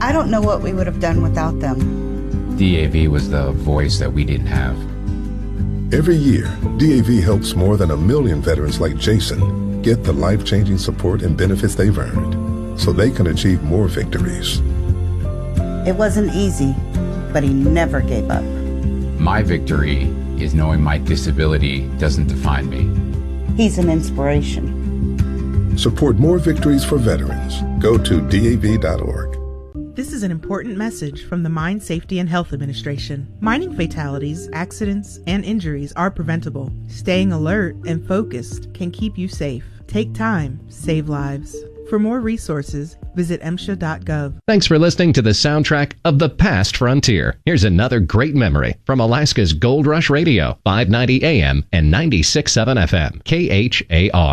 I don't know what we would have done without them. DAV was the voice that we didn't have. Every year, DAV helps more than 1 million veterans like Jason get the life-changing support and benefits they've earned so they can achieve more victories. It wasn't easy, but he never gave up. My victory is knowing my disability doesn't define me. He's an inspiration. Support more victories for veterans. Go to DAV.org. This is an important message from the Mine Safety and Health Administration. Mining fatalities, accidents, and injuries are preventable. Staying alert and focused can keep you safe. Take time, save lives. For more resources, visit MSHA.gov. Thanks for listening to the soundtrack of The Past Frontier. Here's another great memory from Alaska's Gold Rush Radio, 590 AM and 96.7 FM, KHAR.